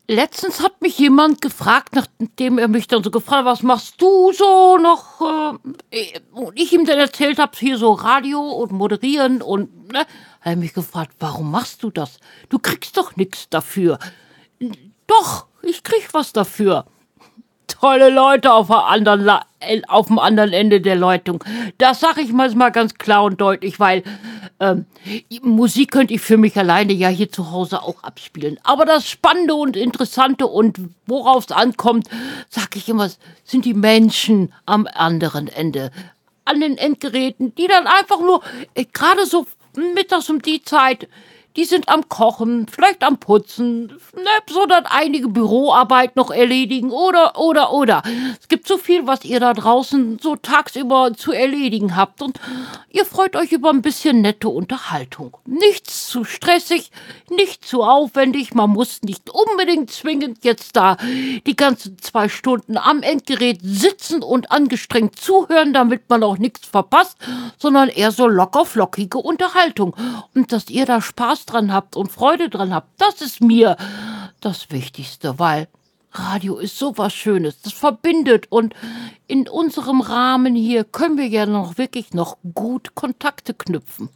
Letztens hat mich jemand gefragt, nachdem er mich dann so gefragt hat, was machst du so noch? Und ich ihm dann erzählt habe, hier so Radio und Moderieren und, ne, hat er mich gefragt, warum machst du das? Du kriegst doch nichts dafür. Doch, ich krieg was dafür. Tolle Leute auf dem anderen Ende der Leitung. Das sage ich manchmal ganz klar und deutlich, weil ähm, Musik könnte ich für mich alleine ja hier zu Hause auch abspielen. Aber das Spannende und Interessante und worauf es ankommt, sage ich immer, sind die Menschen am anderen Ende. An den Endgeräten, die dann einfach nur, gerade so mittags um die Zeit, die sind am Kochen, vielleicht am Putzen, ne, sondern einige Büroarbeit noch erledigen oder. Es gibt so viel, was ihr da draußen so tagsüber zu erledigen habt und ihr freut euch über ein bisschen nette Unterhaltung. Nichts zu stressig, nicht zu aufwendig, man muss nicht unbedingt zwingend jetzt da die ganzen 2 Stunden am Endgerät sitzen und angestrengt zuhören, damit man auch nichts verpasst, sondern eher so locker flockige Unterhaltung. Und dass ihr da Spaß dran habt und Freude dran habt, das ist mir das Wichtigste, weil Radio ist so was Schönes, das verbindet und in unserem Rahmen hier können wir ja noch wirklich noch gut Kontakte knüpfen.